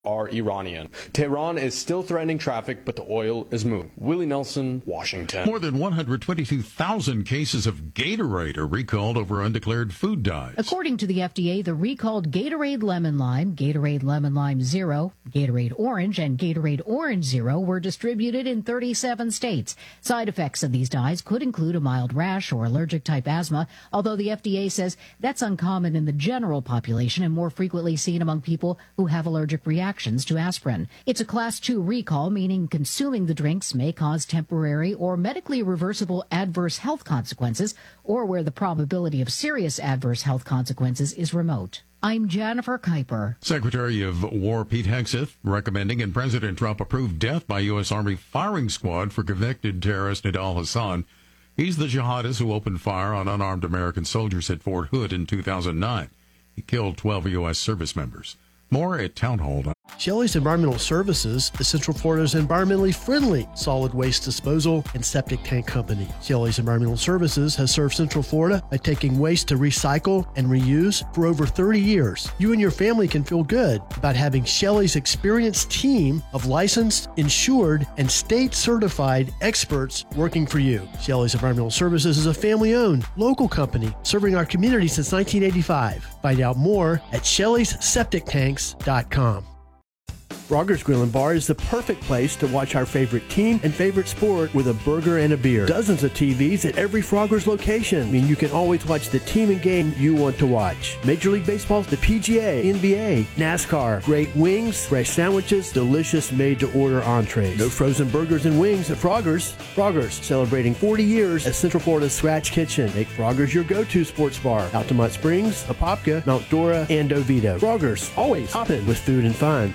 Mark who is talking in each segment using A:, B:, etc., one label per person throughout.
A: are Iranian. Tehran is still threatening traffic, but the oil is moving. Willie Nelson, Washington.
B: More than 122,000 cases of Gatorade are recalled over undeclared food dyes.
C: According to the FDA, the recalled Gatorade Lemon Lime, Gatorade Lemon Lime Zero, Gatorade Orange, and Gatorade Orange Zero were distributed in 37 states. Side effects of these dyes could include a mild rash or allergic-type asthma, although the FDA says that's uncommon in the general population and more frequently seen among people who have allergic reactions to aspirin. It's a Class 2 recall, meaning consuming the drinks may cause temporary or medically reversible adverse health consequences, or where the probability of serious adverse health consequences is remote. I'm Jennifer Kuiper.
B: Secretary of War Pete Hegseth recommending and President Trump approved death by U.S. Army firing squad for convicted terrorist Nidal Hasan. He's the jihadist who opened fire on unarmed American soldiers at Fort Hood in 2009. He killed 12 U.S. service members. More at townhall.com.
D: Shelley's Environmental Services is Central Florida's environmentally friendly solid waste disposal and septic tank company. Shelley's Environmental Services has served Central Florida by taking waste to recycle and reuse for over 30 years. You and your family can feel good about having Shelley's experienced team of licensed, insured, and state-certified experts working for you. Shelley's Environmental Services is a family-owned, local company serving our community since 1985. Find out more at Shelley'sSepticTanks.com. Frogger's Grill and Bar is the perfect place to watch our favorite team and favorite sport with a burger and a beer. Dozens of TVs at every Frogger's location. I mean, you can always watch the team and game you want to watch. Major League Baseball, the PGA, NBA, NASCAR, great wings, fresh sandwiches, delicious made-to-order entrees. No frozen burgers and wings at Frogger's. Frogger's, celebrating 40 years as Central Florida's Scratch Kitchen. Make Frogger's your go-to sports bar. Altamont Springs, Apopka, Mount Dora, and Oviedo. Frogger's, always hopping with food and fun.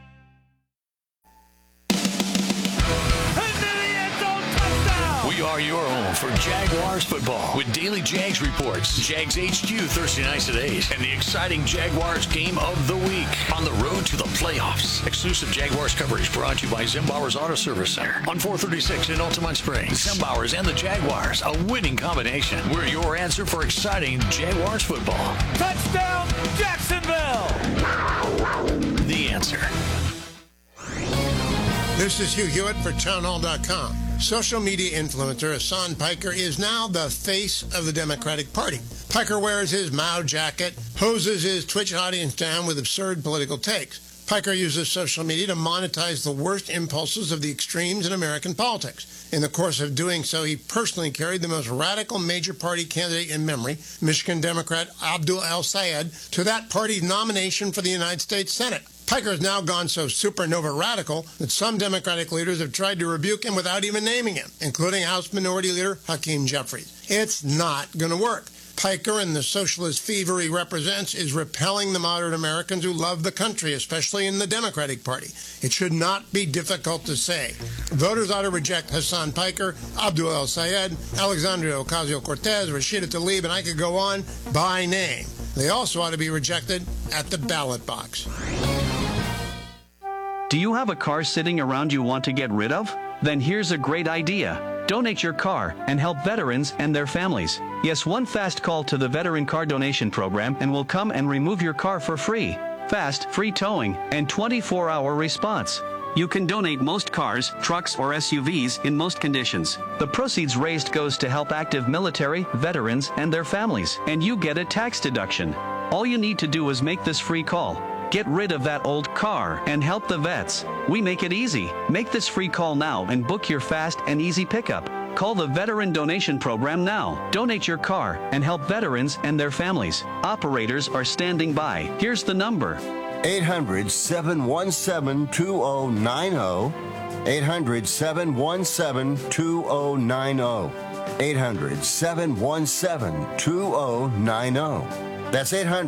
E: Are your home for Jaguars football with daily Jags reports, Jags HQ Thursday nights at 8, and the exciting Jaguars game of the week on the road to the playoffs. Exclusive Jaguars coverage brought to you by Zimbauer's Auto Service Center on 436 in Altamont Springs. Zimbauer's and the Jaguars, a winning combination. We're your answer for exciting Jaguars football.
F: Touchdown, Jacksonville!
E: The answer.
G: This is Hugh Hewitt for townhall.com. Social media influencer Hasan Piker is now the face of the Democratic Party. Piker wears his Mao jacket, hoses his Twitch audience down with absurd political takes. Piker uses social media to monetize the worst impulses of the extremes in American politics. In the course of doing so, he personally carried the most radical major party candidate in memory, Michigan Democrat Abdul El-Sayed, to that party's nomination for the United States Senate. Piker has now gone so supernova radical that some Democratic leaders have tried to rebuke him without even naming him, including House Minority Leader Hakeem Jeffries. It's not going to work. Piker and the socialist fever he represents is repelling the moderate Americans who love the country, especially in the Democratic Party. It should not be difficult to say. Voters ought to reject Hasan Piker, Abdul El-Sayed, Alexandria Ocasio-Cortez, Rashida Tlaib, and I could go on by name. They also ought to be rejected at the ballot box.
H: Do you have a car sitting around you want to get rid of? Then here's a great idea. Donate your car and help veterans and their families. Yes, one fast call to the Veteran Car Donation Program and we'll come and remove your car for free. Fast, free towing, and 24-hour response. You can donate most cars, trucks, or SUVs in most conditions. The proceeds raised goes to help active military, veterans, and their families, and you get a tax deduction. All you need to do is make this free call. Get rid of that old car and help the vets. We make it easy. Make this free call now and book your fast and easy pickup. Call the Veteran Donation Program now. Donate your car and help veterans and their families. Operators are standing by. Here's the number.
I: 800-717-2090. 800-717-2090. 800-717-2090. That's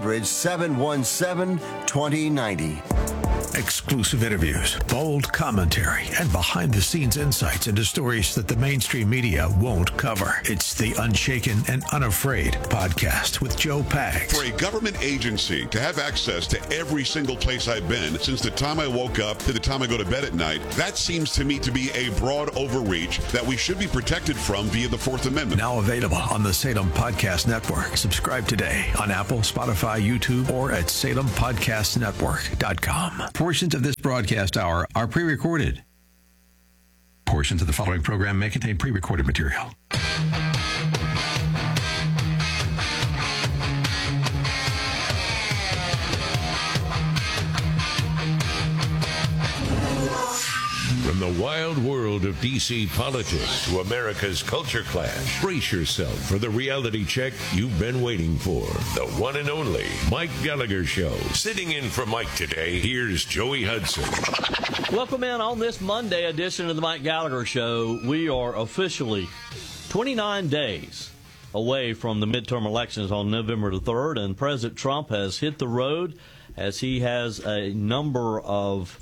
I: 800-717-2090.
J: Exclusive interviews, bold commentary, and behind-the-scenes insights into stories that the mainstream media won't cover. It's the Unshaken and Unafraid podcast with Joe Pags.
K: For a government agency to have access to every single place I've been since the time I woke up to the time I go to bed at night, that seems to me to be a broad overreach that we should be protected from via the Fourth Amendment.
J: Now available on the Salem Podcast Network. Subscribe today on Apple, Spotify, YouTube, or at SalemPodcastNetwork.com. Portions of this broadcast hour are pre-recorded. Portions of the following program may contain pre-recorded material.
L: From the wild world of D.C. politics to America's culture clash, brace yourself for the reality check you've been waiting for. The one and only Mike Gallagher Show. Sitting in for Mike today, here's Joey Hudson.
M: Welcome in on this Monday edition of the Mike Gallagher Show. We are officially 29 days away from the midterm elections on November the 3rd, and President Trump has hit the road as he has a number of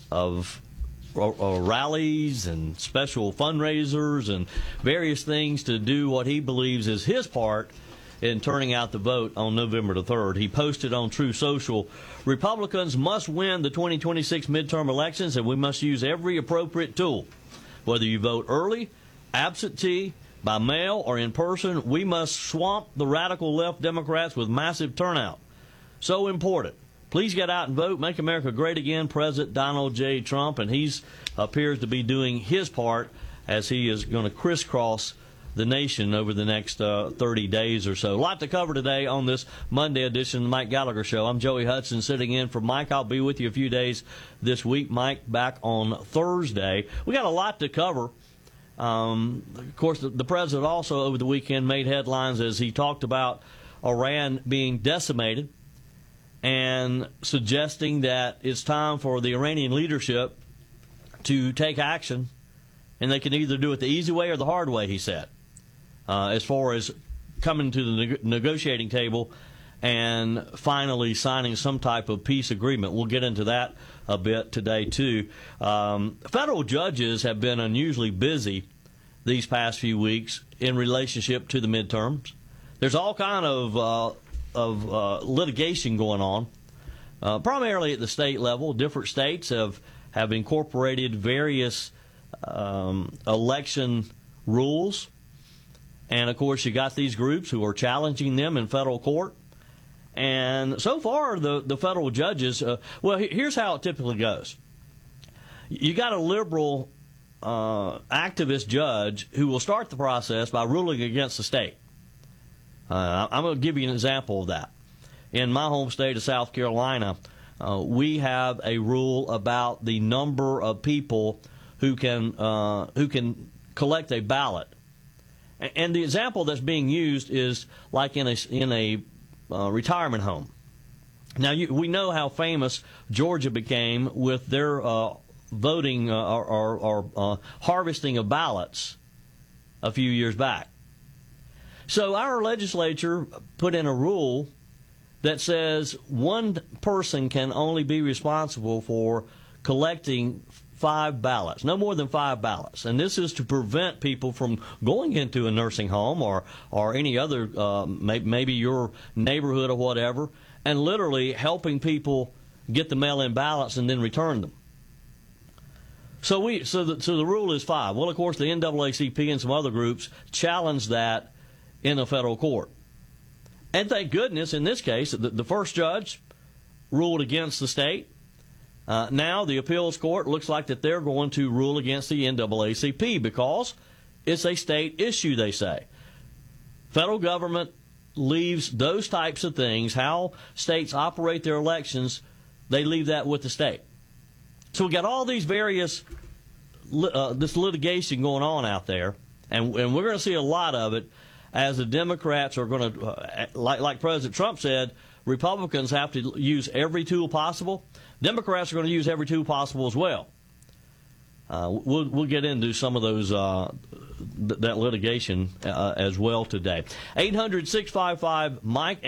M: rallies and special fundraisers and various things to do what he believes is his part in turning out the vote on November the 3rd. He posted on Truth Social, Republicans must win the 2026 midterm elections, and we must use every appropriate tool. Whether you vote early, absentee, by mail, or in person, we must swamp the radical left Democrats with massive turnout. So important. Please get out and vote. Make America great again, President Donald J. Trump. And he appears to be doing his part as he is going to crisscross the nation over the next 30 days or so. A lot to cover today on this Monday edition of the Mike Gallagher Show. I'm Joey Hudson sitting in for Mike. I'll be with you a few days this week. Mike back on Thursday. We got a lot to cover. Of course, the president also over the weekend made headlines as he talked about Iran being decimated, and suggesting that it's time for the Iranian leadership to take action, and they can either do it the easy way or the hard way, he said, as far as coming to the negotiating table and finally signing some type of peace agreement. We'll get into that a bit today, too. Federal judges have been unusually busy these past few weeks in relationship to the midterms. There's all kind of litigation going on, primarily at the state level. Different states have incorporated various election rules, and of course you got these groups who are challenging them in federal court. And so far the federal judges, well, here's how it typically goes. You got a liberal activist judge who will start the process by ruling against the state. I'm going to give you an example of that. In my home state of South Carolina, we have a rule about the number of people who can collect a ballot. And the example that's being used is like in a retirement home. Now, we know how famous Georgia became with their voting or harvesting of ballots a few years back. So our legislature put in a rule that says one person can only be responsible for collecting 5 ballots, no more than 5 ballots. And this is to prevent people from going into a nursing home or any other, maybe your neighborhood or whatever, and literally helping people get the mail-in ballots and then return them. So the rule is 5. Well, of course, the NAACP and some other groups challenged that in a federal court. And thank goodness, in this case, the first judge ruled against the state. Now the appeals court looks like that they're going to rule against the NAACP because it's a state issue, they say. Federal government leaves those types of things, how states operate their elections, they leave that with the state. So we got all these various, this litigation going on out there, and we're going to see a lot of it as the Democrats are going to, like President Trump said, Republicans have to use every tool possible. Democrats are going to use every tool possible as well. We'll get into some of those that litigation as well today. 800-655-MIKE,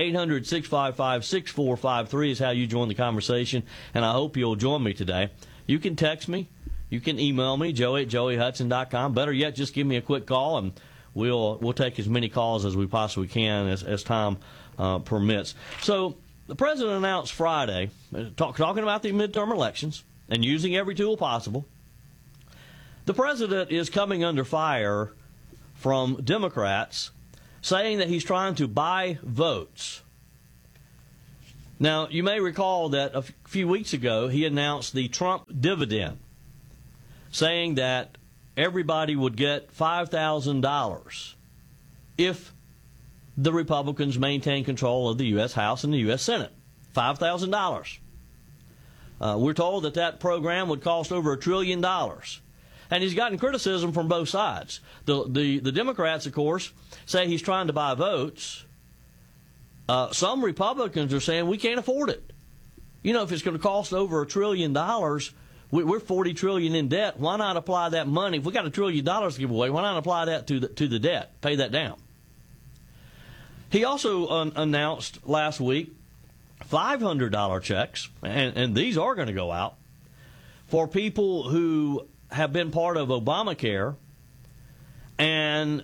M: 800-655-6453 is how you join the conversation, and I hope you'll join me today. You can text me. You can email me, joey@joeyhudson.com. Better yet, just give me a quick call, and we'll take as many calls as we possibly can as time permits. So the president announced Friday, talking about the midterm elections and using every tool possible. The president is coming under fire from Democrats saying that he's trying to buy votes. Now, you may recall that a few weeks ago he announced the Trump dividend, saying that everybody would get $5,000 if the Republicans maintain control of the U.S. House and the U.S. Senate. $5,000. We're told that that program would cost over $1 trillion. And he's gotten criticism from both sides. The Democrats, of course, say he's trying to buy votes. Some Republicans are saying we can't afford it. You know, if it's going to cost over $1 trillion, we're $40 trillion in debt. Why not apply that money? If we got $1 trillion to give away, why not apply that to the debt, pay that down? He also announced last week $500 checks, and these are going to go out, for people who have been part of Obamacare and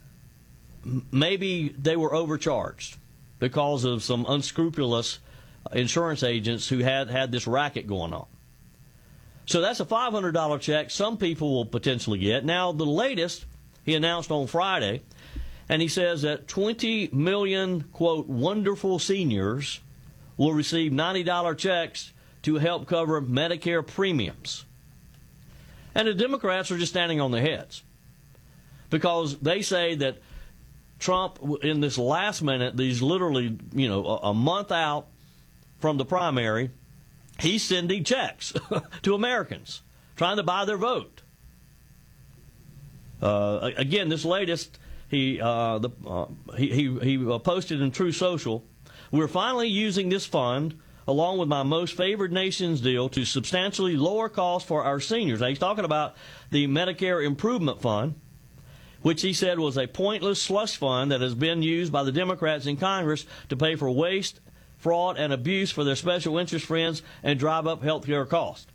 M: maybe they were overcharged because of some unscrupulous insurance agents who had this racket going on. So that's a $500 check some people will potentially get. Now, the latest he announced on Friday, and he says that 20 million, quote, wonderful seniors will receive $90 checks to help cover Medicare premiums. And the Democrats are just standing on their heads because they say that Trump, in this last minute, these literally, a month out from the primary, he's sending checks to Americans, trying to buy their vote. Again, this latest, he posted in True Social, "We're finally using this fund, along with my most favored nations deal, to substantially lower costs for our seniors." Now, he's talking about the Medicare Improvement Fund, which he said was a pointless slush fund that has been used by the Democrats in Congress to pay for waste, fraud, and abuse for their special interest friends and drive up health care costs.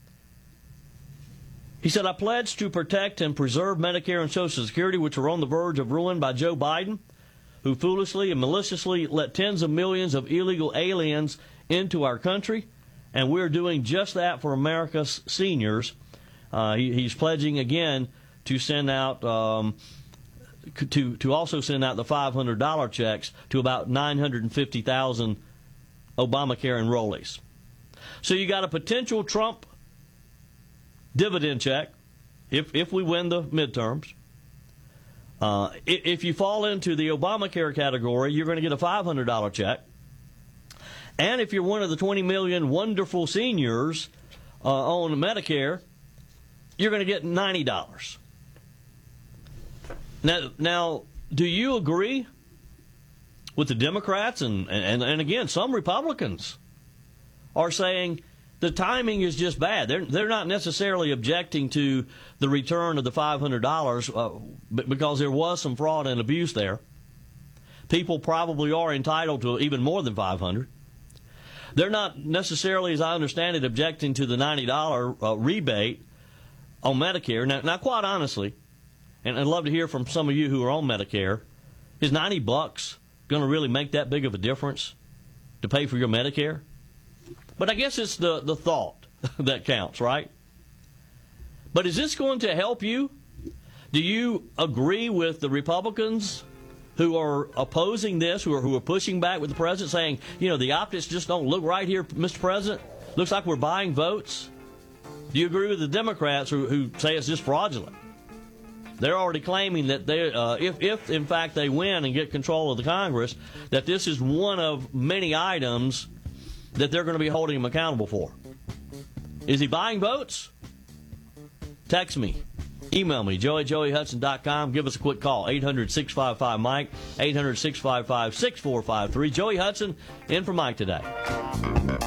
M: He said, "I pledge to protect and preserve Medicare and Social Security, which are on the verge of ruin by Joe Biden, who foolishly and maliciously let tens of millions of illegal aliens into our country, and we're doing just that for America's seniors." He's pledging again to send out to also send out the $500 checks to about 950,000 Obamacare enrollees. So you got a potential Trump dividend check if we win the midterms. If you fall into the Obamacare category, you're going to get a $500 check. And if you're one of the 20 million wonderful seniors on Medicare, you're going to get $90. Now, do you agree with the Democrats? And again, some Republicans are saying the timing is just bad. They're not necessarily objecting to the return of the $500 because there was some fraud and abuse there. People probably are entitled to even more than $500. They're not necessarily, as I understand it, objecting to the $90 rebate on Medicare. Now, quite honestly, and I'd love to hear from some of you who are on Medicare, is $90 going to really make that big of a difference to pay for your Medicare? But I guess it's the thought that counts, right? But is this going to help you? Do you agree with the Republicans who are opposing this, who are pushing back with the president, saying, the optics just don't look right here, Mr. President? Looks like we're buying votes. Do you agree with the Democrats who say it's just fraudulent? They're already claiming that if in fact they win and get control of the Congress, that this is one of many items that they're going to be holding him accountable for. Is he buying votes? Text me. Email me, joey@joeyhudson.com. Give us a quick call, 800-655-MIKE, 800-655-6453. Joey Hudson in for Mike today.